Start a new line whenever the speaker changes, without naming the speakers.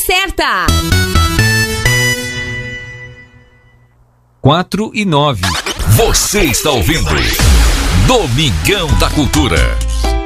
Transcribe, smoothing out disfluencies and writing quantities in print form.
certa.
4 e 9.
Você está ouvindo Domingão da Cultura.